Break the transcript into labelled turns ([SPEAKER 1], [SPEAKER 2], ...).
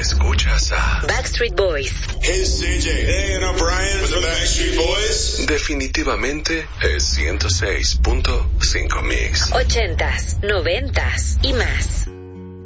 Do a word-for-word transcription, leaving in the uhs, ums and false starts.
[SPEAKER 1] Escuchas a
[SPEAKER 2] Backstreet Boys.
[SPEAKER 3] Hey, C J. Hey, and I'm Brian with the Backstreet Boys.
[SPEAKER 1] Definitivamente es ciento seis punto cinco Mix.
[SPEAKER 2] Ochentas, noventas y más.